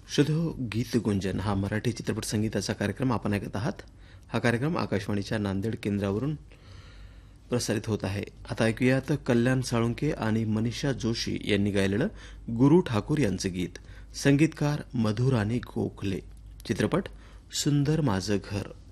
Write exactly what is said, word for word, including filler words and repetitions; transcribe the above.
शुद्ध गीत गुंजन हा मराठी चित्रपट संगीताचा कार्यक्रम आपण ऐकत आहात. हा कार्यक्रम आकाशवाणीच्या नांदेड केंद्रावरून प्रसारित होत आहे. आता ऐकूयात कल्याण साळुंके आणि मनीषा जोशी यांनी गायलेलं गुरु ठाकूर यांचं गीत. संगीतकार मधुराणी गोखले. चित्रपट सुंदर माझं घर.